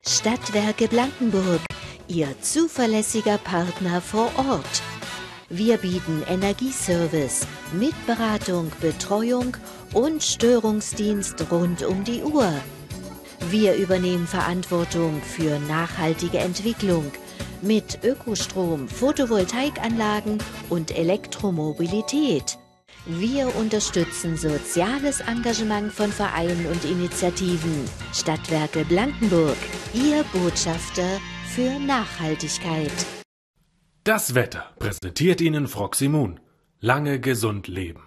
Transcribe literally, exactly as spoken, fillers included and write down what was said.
Stadtwerke Blankenburg, Ihr zuverlässiger Partner vor Ort. Wir bieten Energieservice mit Beratung, Betreuung und Störungsdienst rund um die Uhr. Wir übernehmen Verantwortung für nachhaltige Entwicklung mit Ökostrom, Photovoltaikanlagen und Elektromobilität. Wir unterstützen soziales Engagement von Vereinen und Initiativen. Stadtwerke Blankenburg, Ihr Botschafter für Nachhaltigkeit. Das Wetter präsentiert Ihnen Froximун. Lange gesund leben.